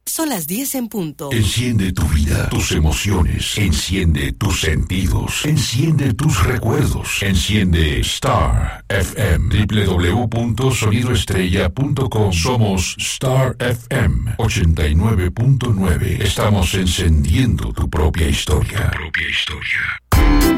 Son las 10 en punto. Enciende tu vida, tus emociones. Enciende tus sentidos. Enciende tus recuerdos. Enciende Star FM. www.sonidoestrella.com. Somos Star FM 89.9. Estamos encendiendo tu propia historia.